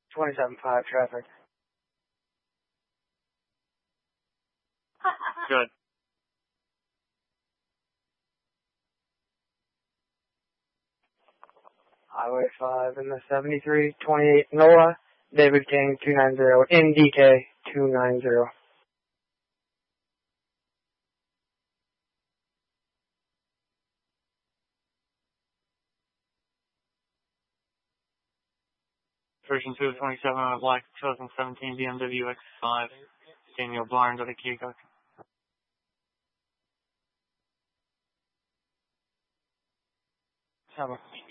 27.5 traffic. Good. Highway 5 in the 7328 NOLA, David King 290, in DK 290. Version 2 of 27 on a black 2017 BMW X5. Daniel Barnes out of Keokuk. 7.